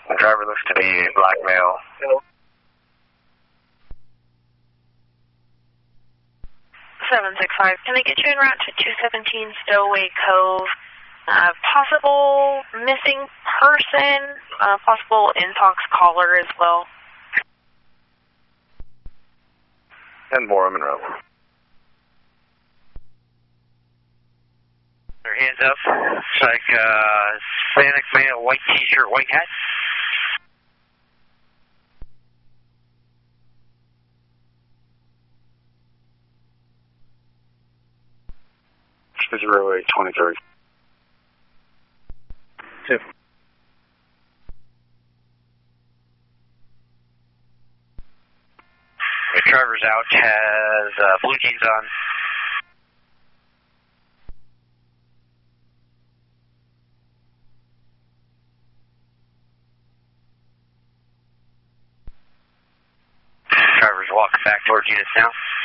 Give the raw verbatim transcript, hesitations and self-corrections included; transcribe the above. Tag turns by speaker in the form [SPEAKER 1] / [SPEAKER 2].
[SPEAKER 1] The driver looks to be a black male.
[SPEAKER 2] Hello.
[SPEAKER 3] seven six five, can I get you en route to two seventeen Stowaway Cove? Uh, possible missing person, uh, possible intox caller as well.
[SPEAKER 1] And Bora Monroe.
[SPEAKER 4] Their hands up. It's like uh, Hispanic male, white t-shirt, white hat.
[SPEAKER 1] zero eight twenty-three.
[SPEAKER 2] Two.
[SPEAKER 4] The driver's out, has uh, blue jeans on. Driver's walking back towards you now.